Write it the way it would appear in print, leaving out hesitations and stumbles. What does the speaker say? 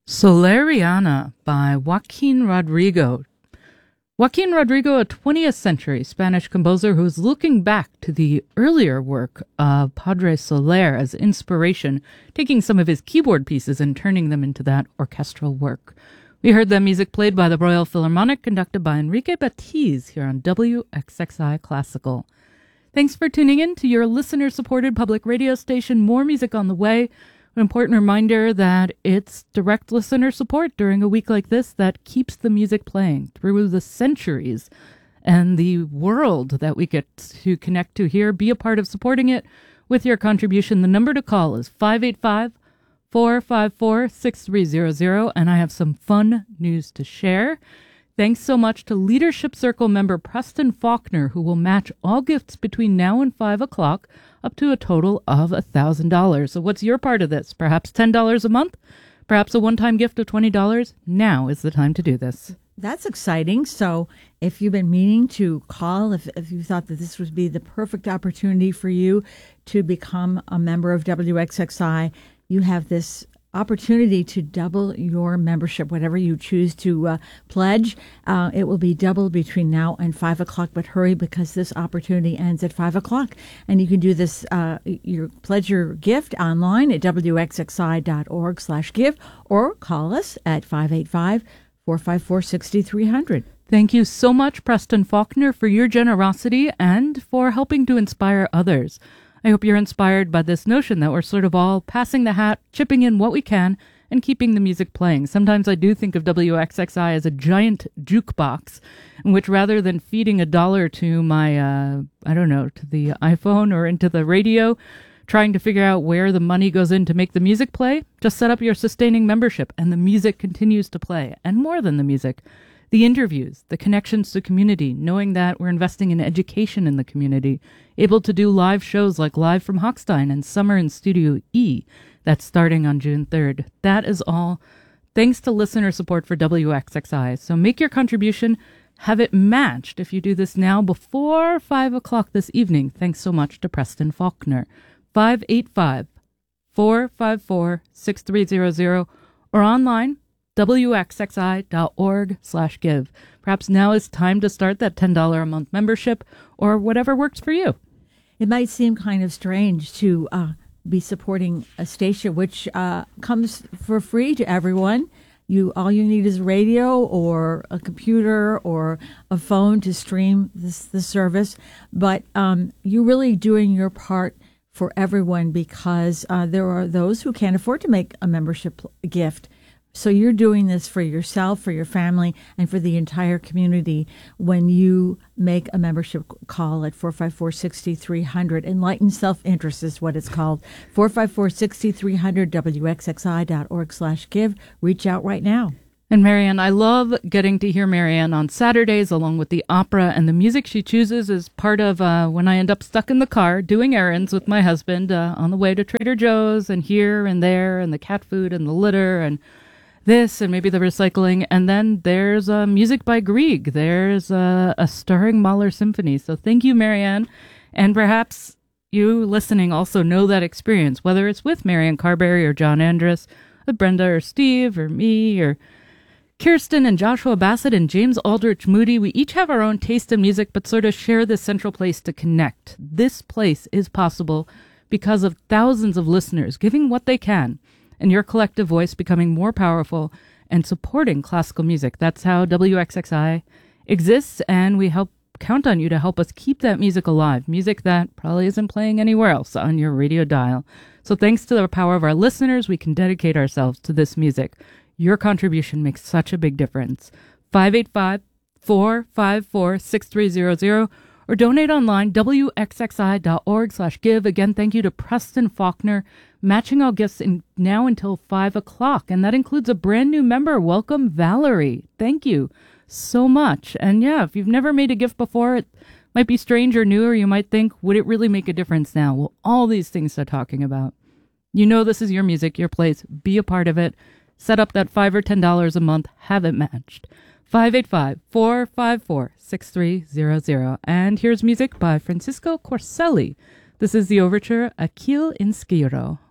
Soleriana by Joaquin Rodrigo. Joaquin Rodrigo, a 20th century Spanish composer who is looking back to the earlier work of Padre Soler as inspiration, taking some of his keyboard pieces and turning them into that orchestral work. We heard the music played by the Royal Philharmonic, conducted by Enrique Batiz here on WXXI Classical. Thanks for tuning in to your listener-supported public radio station. More music on the way. An important reminder that it's direct listener support during a week like this that keeps the music playing through the centuries and the world that we get to connect to here. Be a part of supporting it with your contribution. The number to call is 585-454-6300, and I have some fun news to share. Thanks so much to Leadership Circle member Preston Faulkner, who will match all gifts between now and 5 o'clock up to a total of $1,000. So what's your part of this? Perhaps $10 a month? Perhaps a one-time gift of $20? Now is the time to do this. That's exciting. So if you've been meaning to call, if you thought that this would be the perfect opportunity for you to become a member of WXXI, you have this opportunity to double your membership, whatever you choose to pledge. It will be doubled between now and 5 o'clock, but hurry because this opportunity ends at 5 o'clock. And you can do this, pledge your gift online at wxxi.org/give or call us at 585-454-6300. Thank you so much, Preston Faulkner, for your generosity and for helping to inspire others. I hope you're inspired by this notion that we're sort of all passing the hat, chipping in what we can, and keeping the music playing. Sometimes I do think of WXXI as a giant jukebox, in which rather than feeding $1 to my, to the iPhone or into the radio, trying to figure out where the money goes in to make the music play, just set up your sustaining membership, and the music continues to play. And more than the music, the interviews, the connections to community, knowing that we're investing in education in the community, able to do live shows like Live from Hochstein and Summer in Studio E, that's starting on June 3rd. That is all thanks to listener support for WXXI. So make your contribution, have it matched if you do this now before 5 o'clock this evening. Thanks so much to Preston Faulkner. 585-454-6300 or online, wxxi.org/give. Perhaps now is time to start that $10 a month membership or whatever works for you. It might seem kind of strange to be supporting a station which comes for free to everyone. All you need is a radio or a computer or a phone to stream the service, but you're really doing your part for everyone because there are those who can't afford to make a membership gift. So you're doing this for yourself, for your family, and for the entire community when you make a membership call at 454-6300. Enlightened Self-Interest is what it's called. 454-6300, wxxi.org/give. Reach out right now. And Marianne, I love getting to hear Marianne on Saturdays along with the opera, and the music she chooses is part of when I end up stuck in the car doing errands with my husband on the way to Trader Joe's and here and there and the cat food and the litter and this and maybe the recycling. And then there's music by Grieg. There's a stirring Mahler symphony. So thank you, Marianne. And perhaps you listening also know that experience, whether it's with Marianne Carberry or John Andrus, with Brenda or Steve or me or Kirsten and Joshua Bassett and James Aldrich Moody. We each have our own taste in music, but sort of share this central place to connect. This place is possible because of thousands of listeners giving what they can, and your collective voice becoming more powerful and supporting classical music. That's how WXXI exists, and we count on you to help us keep that music alive, music that probably isn't playing anywhere else on your radio dial. So thanks to the power of our listeners, we can dedicate ourselves to this music. Your contribution makes such a big difference. 585-454-6300 or donate online, wxxi.org/give. Again, thank you to Preston Faulkner, matching all gifts now until 5 o'clock. And that includes a brand new member. Welcome, Valerie. Thank you so much. And yeah, if you've never made a gift before, it might be strange or new, or you might think, would it really make a difference now? Well, all these things they're talking about. You know this is your music, your place. Be a part of it. Set up that $5 or $10 a month. Have it matched. 585-454-6300. And here's music by Francisco Corselli. This is the overture, Achille in Sciro.